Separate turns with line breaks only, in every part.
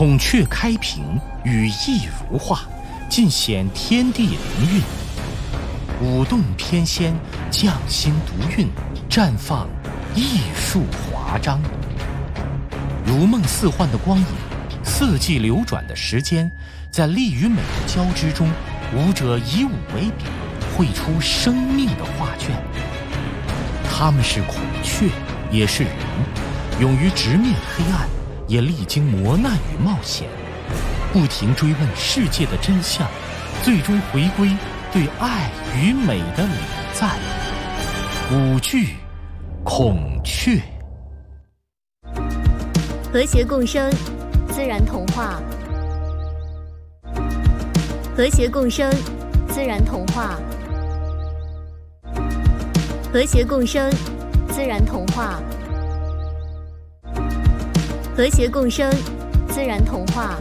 孔雀开屏，羽翼如画，尽显天地灵韵。舞动翩跹，匠心独运，绽放艺术华章。如梦似幻的光影，四季流转的时间，在力与美的交织中，舞者以舞为笔，绘出生命的画卷。他们是孔雀，也是人，勇于直面黑暗，也历经磨难与冒险，不停追问世界的真相，最终回归对爱与美的礼赞。舞剧《孔雀》。
和谐共生，自然童话。和谐共生，自然童话。和谐共生，自然童话。和谐共生，自然童话。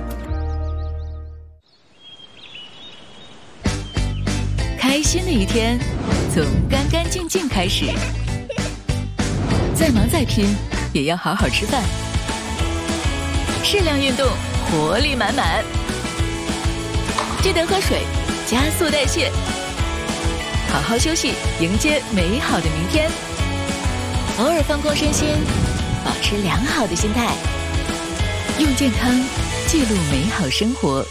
开心的一天，从干干净净开始。再忙再拼，也要好好吃饭。适量运动，活力满满。记得喝水，加速代谢。好好休息，迎接美好的明天。偶尔放空身心，保持良好的心态。用健康记录美好生活。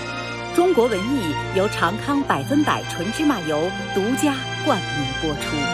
中国文艺由长康100%纯芝麻油独家冠名播出。